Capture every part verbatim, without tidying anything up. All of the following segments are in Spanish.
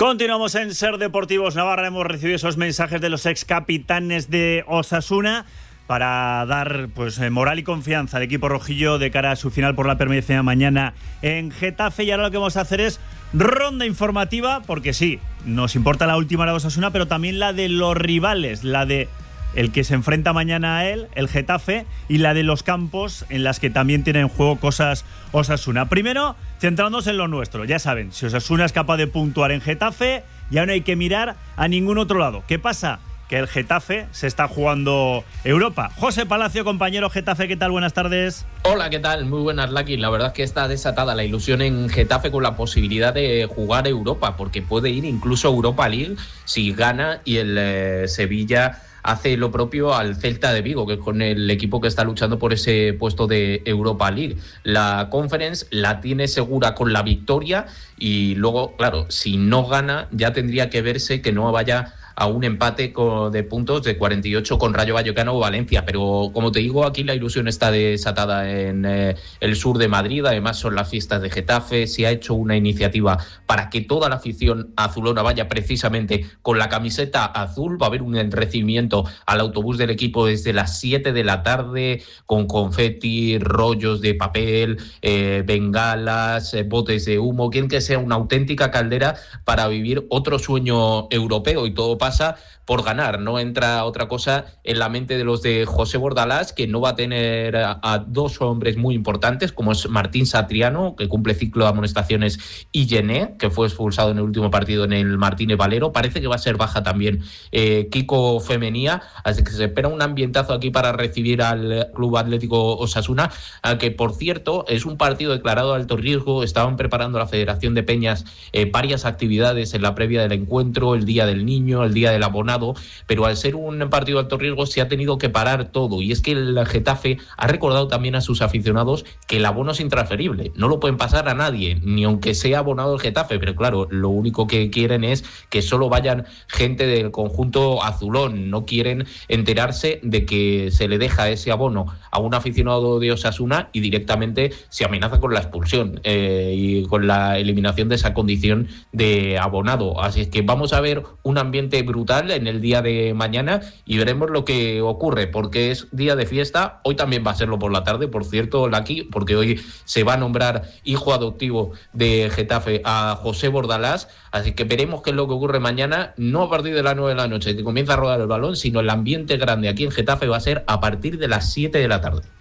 Continuamos en Ser Deportivos Navarra. Hemos recibido esos mensajes de los ex capitanes de Osasuna para dar pues moral y confianza al equipo rojillo de cara a su final por la permanencia mañana en Getafe. Y ahora lo que vamos a hacer es ronda informativa, porque sí, nos importa la última hora de Osasuna, pero también la de los rivales, la de el que se enfrenta mañana a él, el Getafe, y la de los campos en las que también tiene en juego cosas Osasuna. Primero, centrándonos en lo nuestro. Ya saben, si Osasuna es capaz de puntuar en Getafe, ya no hay que mirar a ningún otro lado. ¿Qué pasa? Que el Getafe se está jugando Europa. José Palacio, compañero Getafe, ¿qué tal? Buenas tardes. Hola, ¿qué tal? Muy buenas, Lucky. La verdad es que está desatada la ilusión en Getafe con la posibilidad de jugar Europa, porque puede ir incluso a Europa League si gana y el eh, Sevilla hace lo propio al Celta de Vigo, que es con el equipo que está luchando por ese puesto de Europa League. La Conference la tiene segura con la victoria y luego, claro, si no gana ya tendría que verse que no vaya a un empate de puntos de cuarenta y ocho con Rayo Vallecano o Valencia, pero como te digo, aquí la ilusión está desatada en eh, el sur de Madrid. Además son las fiestas de Getafe, se ha hecho una iniciativa para que toda la afición azulona vaya precisamente con la camiseta azul. Va a haber un recibimiento al autobús del equipo desde las siete de la tarde con confeti, rollos de papel, eh, bengalas, eh, botes de humo. Quieren que sea una auténtica caldera para vivir otro sueño europeo, y todo pasa por ganar. No entra otra cosa en la mente de los de José Bordalás, que no va a tener a, a dos hombres muy importantes, como es Martín Satriano, que cumple ciclo de amonestaciones, y Gené, que fue expulsado en el último partido en el Martínez Valero. Parece que va a ser baja también eh, Kiko Femenía, así que se espera un ambientazo aquí para recibir al Club Atlético Osasuna, que por cierto es un partido declarado de alto riesgo. Estaban preparando la Federación de Peñas eh, varias actividades en la previa del encuentro, el Día del Niño, el Día del Abonado, pero al ser un partido de alto riesgo se ha tenido que parar todo. Y es que el Getafe ha recordado también a sus aficionados que el abono es intransferible, no lo pueden pasar a nadie, ni aunque sea abonado el Getafe, pero claro, lo único que quieren es que solo vayan gente del conjunto azulón. No quieren enterarse de que se le deja ese abono a un aficionado de Osasuna y directamente se amenaza con la expulsión eh, y con la eliminación de esa condición de abonado. Así es que vamos a ver un ambiente brutal en el día de mañana y veremos lo que ocurre, porque es día de fiesta. Hoy también va a serlo por la tarde, por cierto, Lucky, porque hoy se va a nombrar hijo adoptivo de Getafe a José Bordalás, así que veremos qué es lo que ocurre mañana, no a partir de las nueve de la noche que comienza a rodar el balón, sino el ambiente grande aquí en Getafe va a ser a partir de las siete de la tarde.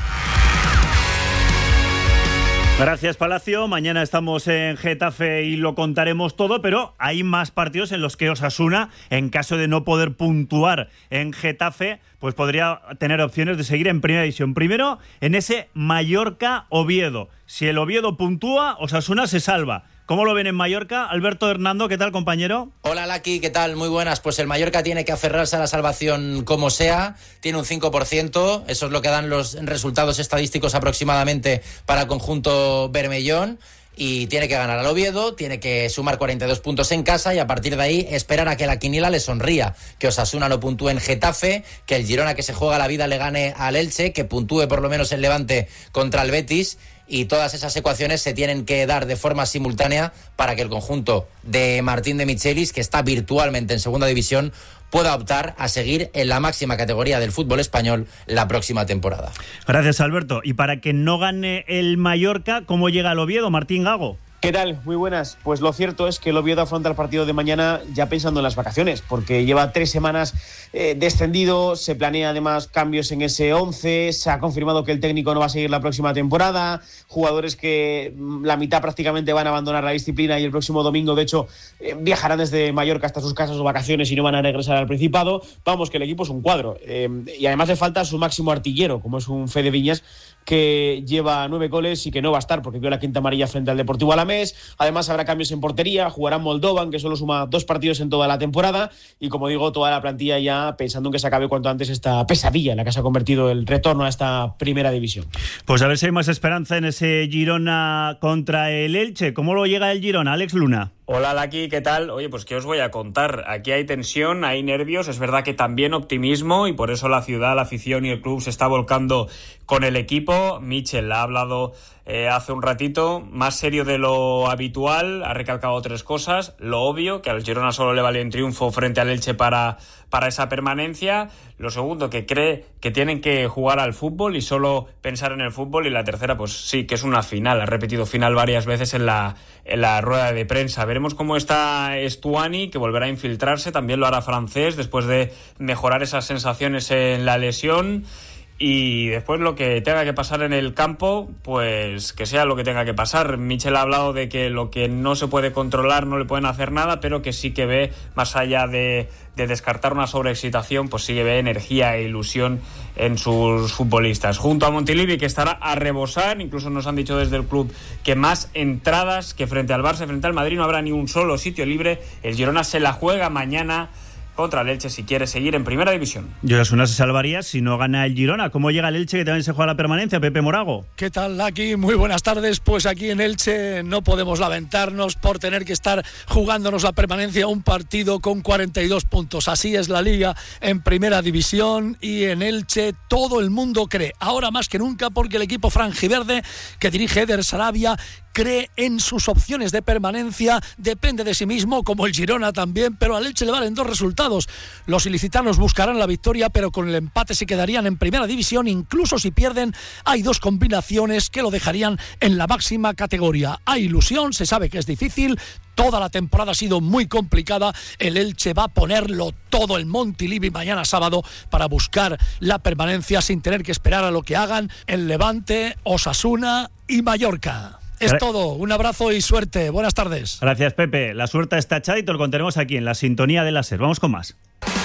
Gracias, Palacio. Mañana estamos en Getafe y lo contaremos todo, pero hay más partidos en los que Osasuna, en caso de no poder puntuar en Getafe, pues podría tener opciones de seguir en Primera División. Primero, en ese Mallorca-Oviedo. Si el Oviedo puntúa, Osasuna se salva. ¿Cómo lo ven en Mallorca? Alberto Hernando, ¿qué tal, compañero? Hola, Lucky, ¿qué tal? Muy buenas. Pues el Mallorca tiene que aferrarse a la salvación como sea. Tiene un cinco por ciento. Eso es lo que dan los resultados estadísticos aproximadamente para el conjunto bermellón. Y tiene que ganar al Oviedo, tiene que sumar cuarenta y dos puntos en casa y a partir de ahí esperar a que la quiniela le sonría, que Osasuna no puntúe en Getafe, que el Girona, que se juega la vida, le gane al Elche, que puntúe por lo menos el Levante contra el Betis, y todas esas ecuaciones se tienen que dar de forma simultánea para que el conjunto de Martín de Michelis, que está virtualmente en segunda división, pueda optar a seguir en la máxima categoría del fútbol español la próxima temporada. Gracias, Alberto. Y para que no gane el Mallorca, ¿cómo llega el Oviedo? Martín Gago. ¿Qué tal? Muy buenas. Pues lo cierto es que el Oviedo afronta el partido de mañana ya pensando en las vacaciones, porque lleva tres semanas eh, descendido, se planea además cambios en ese once, se ha confirmado que el técnico no va a seguir la próxima temporada, jugadores que la mitad prácticamente van a abandonar la disciplina y el próximo domingo, de hecho, eh, viajarán desde Mallorca hasta sus casas o vacaciones y no van a regresar al Principado. Vamos, que el equipo es un cuadro. Eh, y además le falta su máximo artillero, como es un Fede Viñas, que lleva nueve goles y que no va a estar porque vio la quinta amarilla frente al Deportivo Alamés. Además habrá cambios en portería, jugará Moldovan, que solo suma dos partidos en toda la temporada, y como digo, toda la plantilla ya pensando en que se acabe cuanto antes esta pesadilla en la que se ha convertido el retorno a esta primera división. Pues a ver si hay más esperanza en ese Girona contra el Elche. ¿Cómo lo llega el Girona, Alex Luna? Hola, Lucky, ¿qué tal? Oye, pues ¿qué os voy a contar? Aquí hay tensión, hay nervios, es verdad que también optimismo, y por eso la ciudad, la afición y el club se está volcando con el equipo. Michel ha hablado eh, hace un ratito, más serio de lo habitual, ha recalcado tres cosas. Lo obvio, que al Girona solo le vale un triunfo frente al Elche para, para esa permanencia. Lo segundo, que cree que tienen que jugar al fútbol y solo pensar en el fútbol. Y la tercera, pues sí, que es una final. Ha repetido final varias veces en la, en la rueda de prensa. Veremos cómo está Stuani, que volverá a infiltrarse. También lo hará Francés después de mejorar esas sensaciones en la lesión. Y después lo que tenga que pasar en el campo, pues que sea lo que tenga que pasar. Michel ha hablado de que lo que no se puede controlar no le pueden hacer nada, pero que sí que ve, más allá de, de descartar una sobreexcitación, pues sí que ve energía e ilusión en sus futbolistas. Junto a Montilivi, que estará a rebosar, incluso nos han dicho desde el club que más entradas que frente al Barça, frente al Madrid, no habrá ni un solo sitio libre. El Girona se la juega mañana contra el Elche si quiere seguir en primera división. Osasuna se salvaría si no gana el Girona. ¿Cómo llega el Elche, que también se juega la permanencia? Pepe Morago. ¿Qué tal, Laki? Muy buenas tardes. Pues aquí en Elche no podemos lamentarnos por tener que estar jugándonos la permanencia, un partido con cuarenta y dos puntos. Así es la Liga en primera división, y en Elche todo el mundo cree, ahora más que nunca, porque el equipo franjiverde que dirige Eder Sarabia cree en sus opciones de permanencia, depende de sí mismo, como el Girona también, pero al Elche le valen dos resultados. Los ilicitanos buscarán la victoria, pero con el empate se quedarían en primera división. Incluso si pierden, hay dos combinaciones que lo dejarían en la máxima categoría. Hay ilusión, se sabe que es difícil, toda la temporada ha sido muy complicada. El Elche va a ponerlo todo en Montilivi mañana sábado para buscar la permanencia sin tener que esperar a lo que hagan el Levante, Osasuna y Mallorca. Es todo, un abrazo y suerte, buenas tardes. Gracias, Pepe, la suerte está echada y te lo contaremos aquí en la sintonía de la SER. Vamos con más.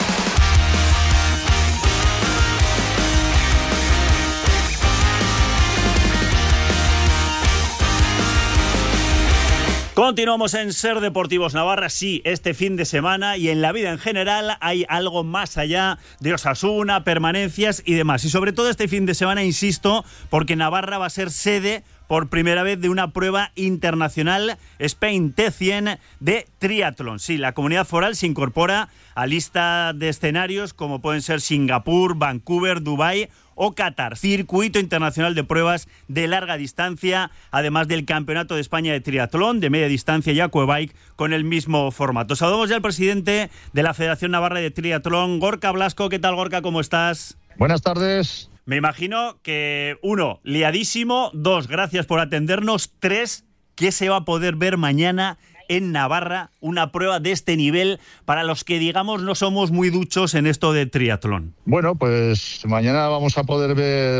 Continuamos en SER Deportivos Navarra. Sí, este fin de semana y en la vida en general hay algo más allá de Osasuna, permanencias y demás. Y sobre todo este fin de semana, insisto, porque Navarra va a ser sede por primera vez de una prueba internacional Spain T cien de triatlón. Sí, la comunidad foral se incorpora a lista de escenarios como pueden ser Singapur, Vancouver, Dubái o Qatar. Circuito internacional de pruebas de larga distancia, además del Campeonato de España de triatlón, de media distancia y aquabike con el mismo formato. Saludamos ya al presidente de la Federación Navarra de Triatlón, Gorka Blasco. ¿Qué tal, Gorka? ¿Cómo estás? Buenas tardes. Me imagino que, uno, liadísimo, dos, gracias por atendernos, tres, ¿qué se va a poder ver mañana en Navarra? Una prueba de este nivel para los que, digamos, no somos muy duchos en esto de triatlón. Bueno, pues mañana vamos a poder ver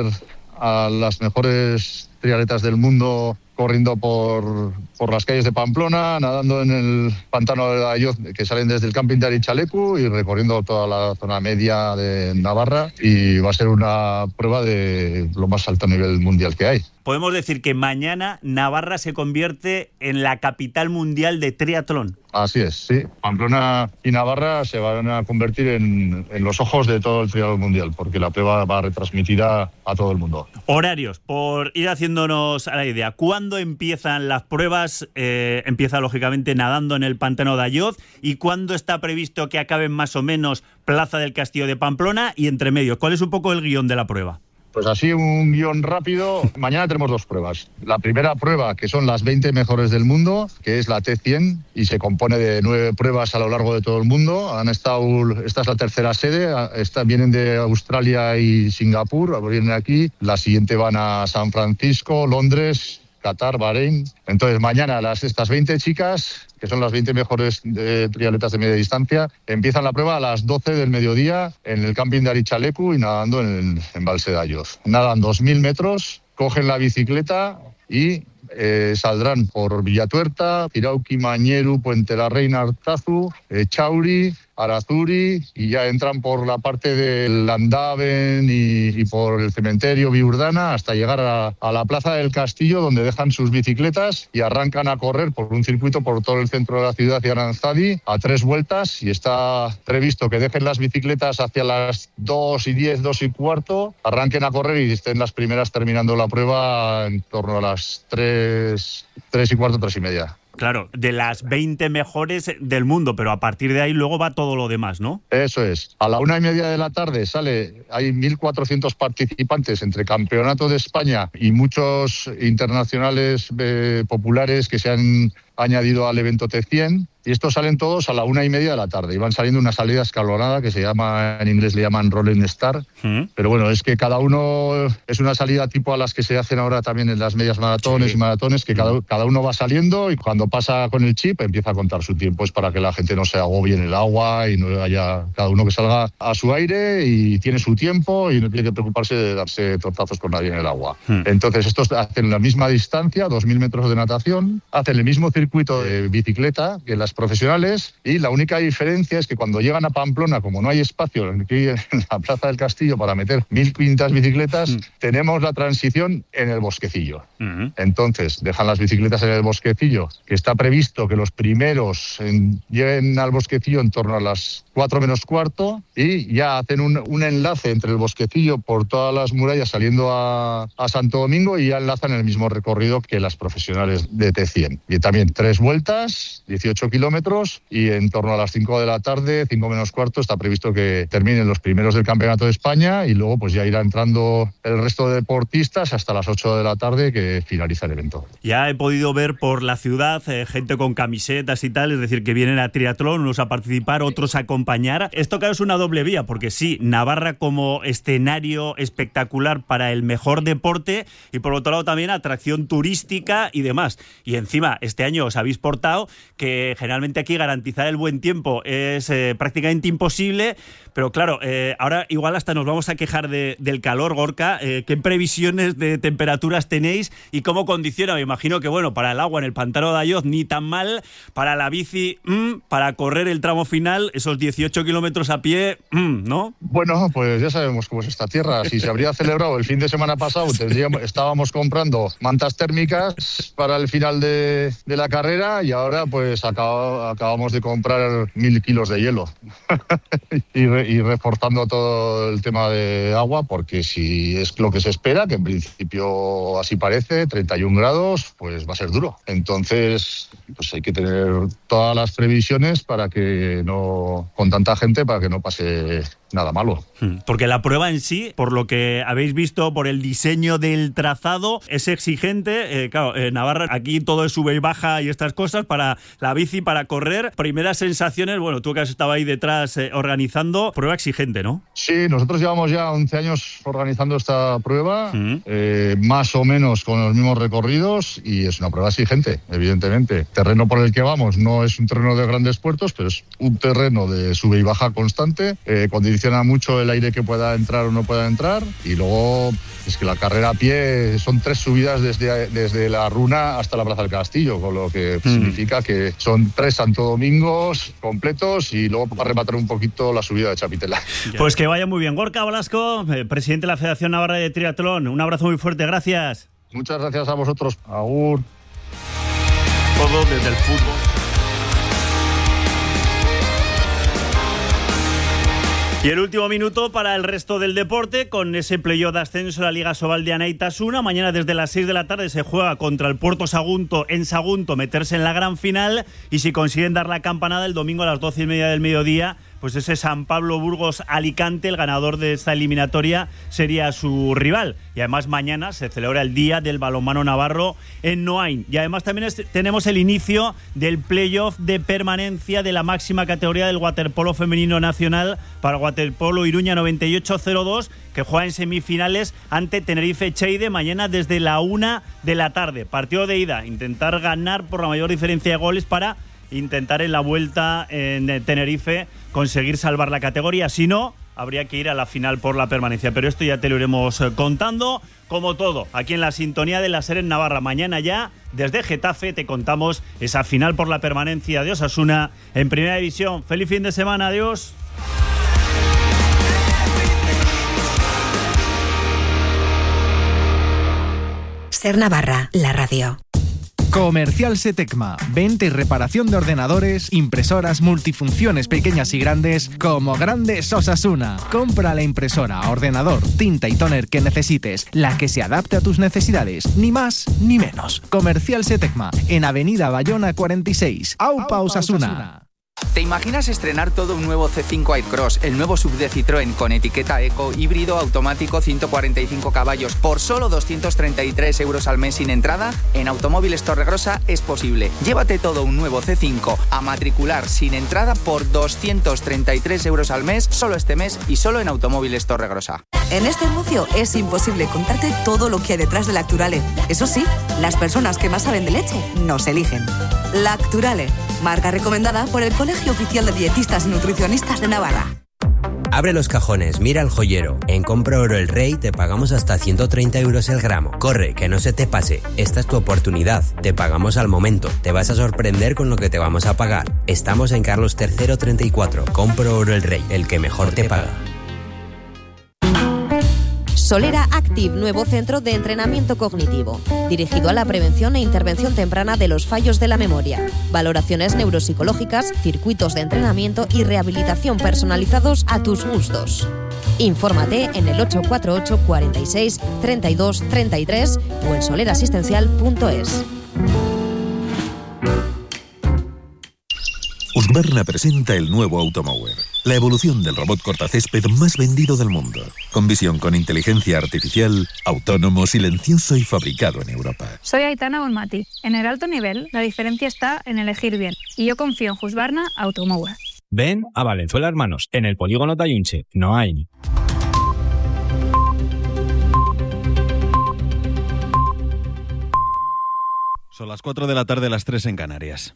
a las mejores triatletas del mundo corriendo por, por las calles de Pamplona, nadando en el pantano de Ayoz, que salen desde el camping de Arichalecu, y recorriendo toda la zona media de Navarra, y va a ser una prueba de lo más alto nivel mundial que hay. Podemos decir que mañana Navarra se convierte en la capital mundial de triatlón. Así es, sí. Pamplona y Navarra se van a convertir en, en los ojos de todo el triatlón mundial, porque la prueba va retransmitida a todo el mundo. Horarios, por ir haciéndonos a la idea. ¿Cuándo empiezan las pruebas? Eh, empieza, lógicamente, nadando en el pantano de Ayoz. ¿Y cuándo está previsto que acaben más o menos Plaza del Castillo de Pamplona y entre medio? ¿Cuál es un poco el guión de la prueba? Pues así, un guión rápido. Mañana tenemos dos pruebas. La primera prueba, que son las veinte mejores del mundo, que es la T cien, y se compone de nueve pruebas a lo largo de todo el mundo. Han estado, esta es la tercera sede, esta, vienen de Australia y Singapur, vienen aquí. La siguiente van a San Francisco, Londres, Qatar, Bahrein. Entonces mañana las, estas veinte chicas, que son las veinte mejores de triatletas de media distancia, empiezan la prueba a las doce del mediodía en el camping de Arichalecu y nadando en el embalse de Ayoz. Nadan dos mil metros, cogen la bicicleta y eh, saldrán por Villatuerta, Cirauqui, Mañeru, Puente la Reina, Artazu, eh, Chauri, Arazuri, y ya entran por la parte del Andaven y, y por el cementerio Viurdana hasta llegar a, a la Plaza del Castillo, donde dejan sus bicicletas y arrancan a correr por un circuito por todo el centro de la ciudad y Aranzadi a tres vueltas, y está previsto que dejen las bicicletas hacia las dos y diez, dos y cuarto, arranquen a correr y estén las primeras terminando la prueba en torno a las tres, tres y cuarto, tres y media. Claro, de las veinte mejores del mundo, pero a partir de ahí luego va todo lo demás, ¿no? Eso es. A la una y media de la tarde sale, hay mil cuatrocientos participantes entre Campeonato de España y muchos internacionales eh, populares que se han añadido al evento T cien. Y estos salen todos a la una y media de la tarde. Y van saliendo una salida escalonada que se llama, en inglés le llaman Rolling Star. ¿Mm? Pero bueno, es que cada uno es una salida tipo a las que se hacen ahora también en las medias maratones sí. y maratones, que cada, cada uno va saliendo y cuando pasa con el chip empieza a contar su tiempo. Es para que la gente no se agobie en el agua y no haya cada uno que salga a su aire y tiene su tiempo y no tiene que preocuparse de darse tortazos con nadie en el agua. ¿Mm? Entonces estos hacen la misma distancia, dos mil metros de natación, hacen el mismo circuito de bicicleta que las profesionales y la única diferencia es que cuando llegan a Pamplona, como no hay espacio aquí en la Plaza del Castillo para meter mil quinientas bicicletas, mm. tenemos la transición en el bosquecillo. Mm-hmm. Entonces dejan las bicicletas en el bosquecillo, que está previsto que los primeros en, lleguen al bosquecillo en torno a las cuatro menos cuarto y ya hacen un, un enlace entre el bosquecillo por todas las murallas saliendo a, a Santo Domingo y ya enlazan el mismo recorrido que las profesionales de T cien. Y también tres vueltas, dieciocho kilómetros y en torno a las cinco de la tarde, cinco menos cuarto, está previsto que terminen los primeros del Campeonato de España y luego pues ya irá entrando el resto de deportistas hasta las ocho de la tarde que finaliza el evento. Ya he podido ver por la ciudad eh, gente con camisetas y tal, es decir, que vienen a triatlón, unos a participar, otros a acompañar. Esto claro es una doble vía, porque sí, Navarra como escenario espectacular para el mejor deporte y por otro lado también atracción turística y demás. Y encima, este año os habéis portado que generalmente aquí garantizar el buen tiempo es eh, prácticamente imposible, pero claro, eh, ahora igual hasta nos vamos a quejar de, del calor, Gorka. Eh, ¿Qué previsiones de temperaturas tenéis y cómo condiciona? Me imagino que, bueno, para el agua en el pantano de Ayoz ni tan mal, para la bici, mmm, para correr el tramo final, esos dieciocho kilómetros a pie, mmm, ¿no? Bueno, pues ya sabemos cómo es esta tierra. Si se habría celebrado el fin de semana pasado, tendríamos, estábamos comprando mantas térmicas para el final de, de la carrera y ahora pues acab, acabamos de comprar mil kilos de hielo y, re, y reforzando todo el tema de agua, porque si es lo que se espera, que en principio así parece, treinta y un grados, pues va a ser duro. Entonces, pues hay que tener todas las previsiones para que no, con tanta gente, para que no pase nada malo. Porque la prueba en sí, por lo que habéis visto, por el diseño del trazado, es exigente. Eh, claro, en Navarra aquí todo es sube y baja y estas cosas para la bici, para correr. Primeras sensaciones, bueno, tú que has estado ahí detrás eh, organizando, prueba exigente, ¿no? Sí, nosotros llevamos ya once años organizando esta prueba, uh-huh. eh, más o menos con los mismos recorridos, y es una prueba exigente, evidentemente. El terreno por el que vamos no es un terreno de grandes puertos, pero es un terreno de sube y baja constante, eh, condiciona mucho el aire que pueda entrar o no pueda entrar, y luego es que la carrera a pie son tres subidas desde, desde la Runa hasta la Plaza del Castillo, con lo que mm. significa que son tres Santo Domingos completos y luego para rematar un poquito la subida de Chapitela. Pues que vaya muy bien. Gorka Blasco, presidente de la Federación Navarra de Triatlón, un abrazo muy fuerte, gracias. Muchas gracias a vosotros. Agur. Todo desde el fútbol. Y el último minuto para el resto del deporte, con ese playoff de ascenso de la Liga Sobal de Anaitasuna. Mañana desde las seis de la tarde se juega contra el Puerto Sagunto en Sagunto, meterse en la gran final, y si consiguen dar la campanada el domingo a las doce y media del mediodía, pues ese San Pablo Burgos Alicante, el ganador de esta eliminatoria, sería su rival. Y además mañana se celebra el Día del Balonmano Navarro en Noain. Y además también es, tenemos el inicio del playoff de permanencia de la máxima categoría del waterpolo femenino nacional para Waterpolo Iruña noventa y ocho cero dos, que juega en semifinales ante Tenerife Cheide mañana desde la una de la tarde. Partido de ida, intentar ganar por la mayor diferencia de goles para intentar en la vuelta en Tenerife conseguir salvar la categoría. Si no, habría que ir a la final por la permanencia. Pero esto ya te lo iremos contando, como todo, aquí en la sintonía de la SER en Navarra. Mañana ya, desde Getafe, te contamos esa final por la permanencia de Osasuna en Primera División. ¡Feliz fin de semana! ¡Adiós! SER Navarra, la radio. Comercial Setecma. Venta y reparación de ordenadores, impresoras, multifunciones pequeñas y grandes, como Grandes Osasuna. Compra la impresora, ordenador, tinta y tóner que necesites, la que se adapte a tus necesidades, ni más ni menos. Comercial Setecma, en Avenida Bayona cuarenta y seis. Aupa Osasuna. ¿Te imaginas estrenar todo un nuevo C cinco Aircross, el nuevo sub de Citroën con etiqueta Eco, híbrido, automático, ciento cuarenta y cinco caballos, por solo doscientos treinta y tres euros al mes sin entrada? En Automóviles Torregrosa es posible. Llévate todo un nuevo C cinco a matricular sin entrada por doscientos treinta y tres euros al mes, solo este mes y solo en Automóviles Torregrosa. En este anuncio es imposible contarte todo lo que hay detrás de Lacturale. Eso sí, las personas que más saben de leche nos eligen. Lacturale, marca recomendada por el Colegio Oficial de Dietistas y Nutricionistas de Navarra. Abre los cajones, mira el joyero. En Compra Oro El Rey te pagamos hasta ciento treinta euros el gramo. Corre, que no se te pase. Esta es tu oportunidad. Te pagamos al momento. Te vas a sorprender con lo que te vamos a pagar. Estamos en Carlos tercero treinta y cuatro. Compra Oro El Rey, el que mejor te paga. Solera Active, nuevo centro de entrenamiento cognitivo, dirigido a la prevención e intervención temprana de los fallos de la memoria, valoraciones neuropsicológicas, circuitos de entrenamiento y rehabilitación personalizados a tus gustos. Infórmate en el ocho cuatro ocho, cuarenta y seis, treinta y dos, treinta y tres o en solerasistencial punto es. Husqvarna presenta el nuevo Automower, la evolución del robot cortacésped más vendido del mundo, con visión con inteligencia artificial, autónomo, silencioso y fabricado en Europa. Soy Aitana Bonmati. En el alto nivel, la diferencia está en elegir bien, y yo confío en Husqvarna Automower. Ven a Valenzuela Hermanos, en el polígono Tayunche. No hay. Son las cuatro de la tarde, las tres en Canarias.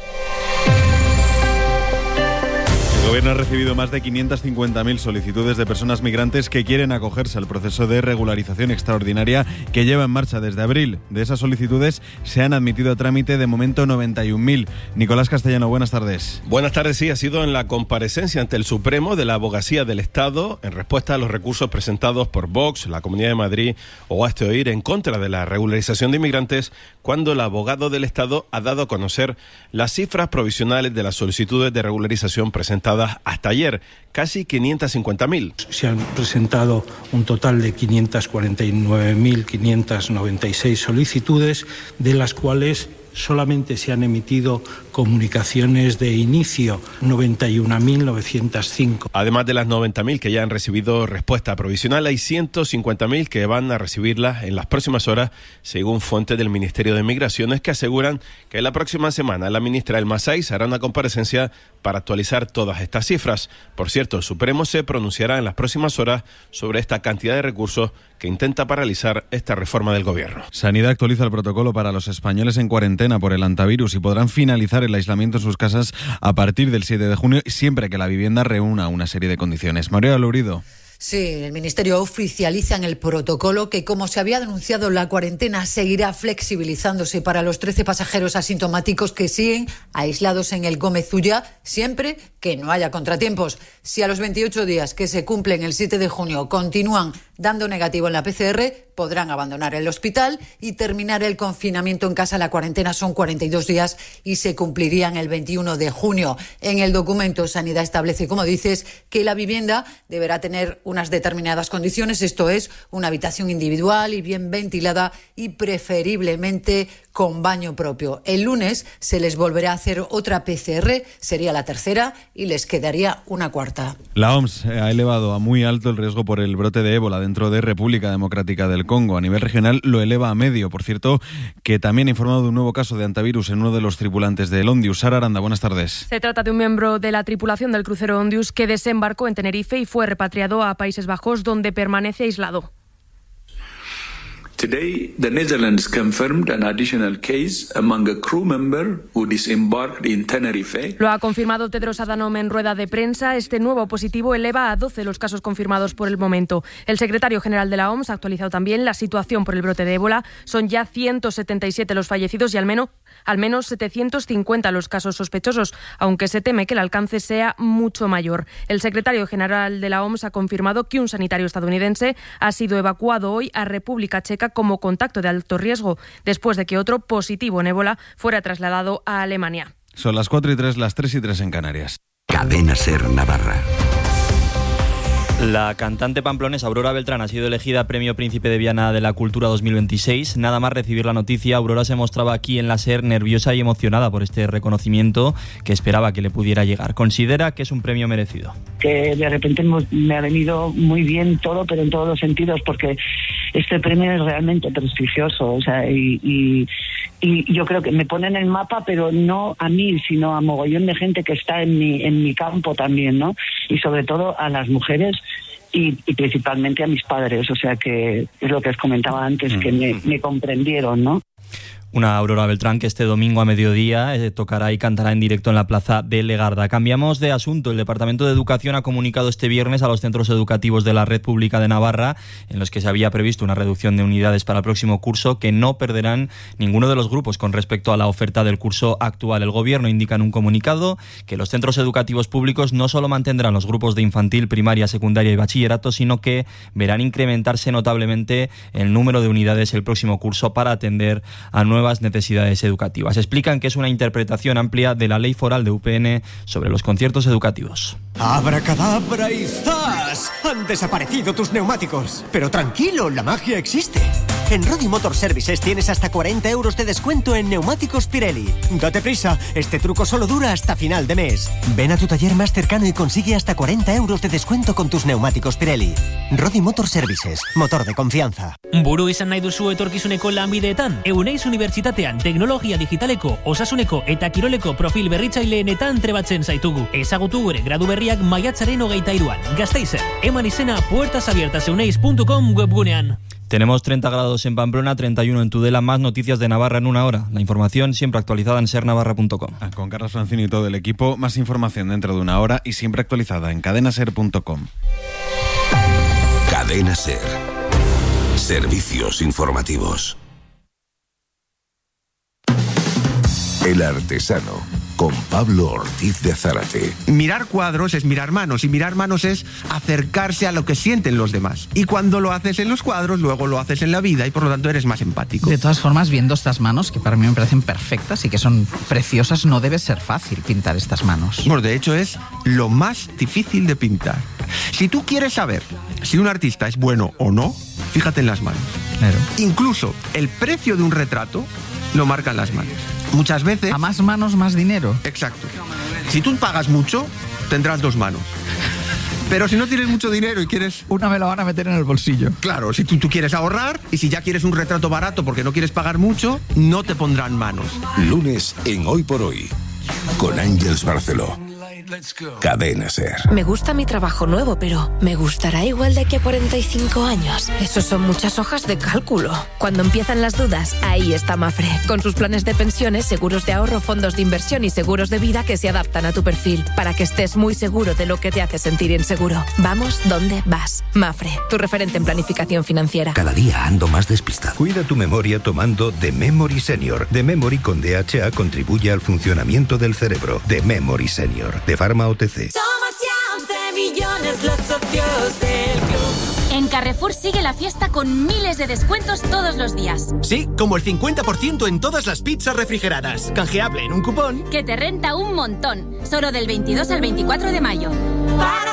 El Gobierno ha recibido más de quinientas cincuenta mil solicitudes de personas migrantes que quieren acogerse al proceso de regularización extraordinaria que lleva en marcha desde abril. De esas solicitudes se han admitido a trámite de momento noventa y un mil. Nicolás Castellano, buenas tardes. Buenas tardes, sí, ha sido en la comparecencia ante el Supremo de la Abogacía del Estado en respuesta a los recursos presentados por Vox, la Comunidad de Madrid o Hazte Oír en contra de la regularización de inmigrantes, cuando el abogado del Estado ha dado a conocer las cifras provisionales de las solicitudes de regularización presentadas hasta ayer, casi quinientas cincuenta mil. Se han presentado un total de quinientas cuarenta y nueve mil quinientas noventa y seis solicitudes, de las cuales solamente se han emitido comunicaciones de inicio, noventa y un mil novecientos cinco. Además de las noventa mil que ya han recibido respuesta provisional, hay ciento cincuenta mil que van a recibirla en las próximas horas, según fuentes del Ministerio de Migraciones, que aseguran que la próxima semana la ministra Elma Saiz hará una comparecencia para actualizar todas estas cifras. Por cierto, el Supremo se pronunciará en las próximas horas sobre esta cantidad de recursos que intenta paralizar esta reforma del Gobierno. Sanidad actualiza el protocolo para los españoles en cuarentena por el antivirus y podrán finalizar el aislamiento en sus casas a partir del siete de junio, siempre que la vivienda reúna una serie de condiciones. María Lourido. Sí, el Ministerio oficializa en el protocolo que, como se había denunciado, la cuarentena seguirá flexibilizándose para los trece pasajeros asintomáticos que siguen aislados en el Gómez Ulla, siempre que no haya contratiempos. Si a los veintiocho días que se cumplen el siete de junio continúan dando negativo en la P C R, podrán abandonar el hospital y terminar el confinamiento en casa. La cuarentena son cuarenta y dos días y se cumplirían el veintiuno de junio. En el documento, Sanidad establece, como dices, que la vivienda deberá tener unas determinadas condiciones, esto es, una habitación individual y bien ventilada y preferiblemente con baño propio. El lunes se les volverá a hacer otra P C R, sería la tercera, y les quedaría una cuarta. La O M S ha elevado a muy alto el riesgo por el brote de ébola dentro de República Democrática del Congo. A nivel regional lo eleva a medio. Por cierto, que también ha informado de un nuevo caso de antivirus en uno de los tripulantes del Ondius. Sara Aranda, buenas tardes. Se trata de un miembro de la tripulación del crucero Ondius que desembarcó en Tenerife y fue repatriado a Países Bajos, donde permanece aislado. Today, the Netherlands confirmed an additional case among a crew member who disembarked in Tenerife. Lo ha confirmado Tedros Adhanom en rueda de prensa. Este nuevo positivo eleva a doce los casos confirmados por el momento. El secretario general de la O M S ha actualizado también la situación por el brote de ébola. Son ya ciento setenta y siete los fallecidos y al menos, al menos setecientos cincuenta los casos sospechosos, aunque se teme que el alcance sea mucho mayor. El secretario general de la O M S ha confirmado que un sanitario estadounidense ha sido evacuado hoy a República Checa como contacto de alto riesgo, después de que otro positivo en ébola fuera trasladado a Alemania. Son las cuatro y tres, las tres y tres en Canarias. Cadena SER Navarra. La cantante pamplonesa Aurora Beltrán ha sido elegida Premio Príncipe de Viana de la Cultura dos mil veintiséis. Nada más recibir la noticia, Aurora se mostraba aquí en la SER nerviosa y emocionada por este reconocimiento que esperaba que le pudiera llegar. Considera que es un premio merecido. Que de repente me ha venido muy bien todo, pero en todos los sentidos, porque este premio es realmente prestigioso, o sea, y, y, y yo creo que me pone en el mapa, pero no a mí, sino a mogollón de gente que está en mi, en mi campo también, ¿no? Y sobre todo a las mujeres y, y principalmente a mis padres, o sea que es lo que os comentaba antes, que me, me comprendieron, ¿no? Una Aurora Beltrán que este domingo a mediodía eh, tocará y cantará en directo en la plaza de Legarda. Cambiamos de asunto. El Departamento de Educación ha comunicado este viernes a los centros educativos de la Red Pública de Navarra, en los que se había previsto una reducción de unidades para el próximo curso, que no perderán ninguno de los grupos con respecto a la oferta del curso actual. El Gobierno indica en un comunicado que los centros educativos públicos no solo mantendrán los grupos de infantil, primaria, secundaria y bachillerato, sino que verán incrementarse notablemente el número de unidades el próximo curso para atender a nuevas necesidades educativas. Explican que es una interpretación amplia de la Ley Foral de U P N sobre los conciertos educativos. ¡Abracadabra y zas! Han desaparecido tus neumáticos. Pero tranquilo, la magia existe. En Rodi Motor Services tienes hasta cuarenta euros de descuento en neumáticos Pirelli. Date prisa, este truco solo dura hasta final de mes. Ven a tu taller más cercano y consigue hasta cuarenta euros de descuento con tus neumáticos Pirelli. Rodi Motor Services, motor de confianza. Buru izan nahi duzu etorkizuneko lanbideetan? Euneiz Unibertsitatean teknologia digitaleko, osasuneko eta kiroleko profil berritzaileenetan trebatzen zaitugu. Ezagutu gure gradu berriak maiatzaren hogeita hiruan. Gasteizen, eman izena puertas abiertas euneiz punto com webgunean. Tenemos treinta grados en Pamplona, treinta y uno en Tudela. Más noticias de Navarra en una hora. La información siempre actualizada en ser navarra punto com. Con Carlos Francini y todo el equipo. Más información dentro de una hora y siempre actualizada en cadena ser punto com. Cadena SER. Servicios informativos. El Artesano, con Pablo Ortiz de Zárate. Mirar cuadros es mirar manos, y mirar manos es acercarse a lo que sienten los demás. Y cuando lo haces en los cuadros, luego lo haces en la vida, y por lo tanto eres más empático. De todas formas, viendo estas manos, que para mí me parecen perfectas y que son preciosas, no debe ser fácil pintar estas manos. Bueno, de hecho es lo más difícil de pintar. Si tú quieres saber si un artista es bueno o no, fíjate en las manos. Claro. Incluso el precio de un retrato lo marcan las manos. Muchas veces... A más manos, más dinero. Exacto. Si tú pagas mucho, tendrás dos manos. Pero si no tienes mucho dinero y quieres... Una me la van a meter en el bolsillo. Claro, si tú, tú quieres ahorrar y si ya quieres un retrato barato porque no quieres pagar mucho, no te pondrán manos. Lunes en Hoy por Hoy, con Ángeles Barceló. Cadena SER. Me gusta mi trabajo nuevo, pero ¿me gustará igual de aquí a cuarenta y cinco años? Eso son muchas hojas de cálculo. Cuando empiezan las dudas, ahí está Mafre, con sus planes de pensiones, seguros de ahorro, fondos de inversión y seguros de vida que se adaptan a tu perfil, para que estés muy seguro de lo que te hace sentir inseguro. Vamos donde vas. Mafre, tu referente en planificación financiera. Cada día ando más despistado. Cuida tu memoria tomando The Memory Senior. The Memory con D H A contribuye al funcionamiento del cerebro. The Memory Senior, de Pharma O T C. Somos ya once millones los socios del club. En Carrefour sigue la fiesta con miles de descuentos todos los días. Sí, como el cincuenta por ciento en todas las pizzas refrigeradas. Canjeable en un cupón que te renta un montón. Solo del veintidós al veinticuatro de mayo. Para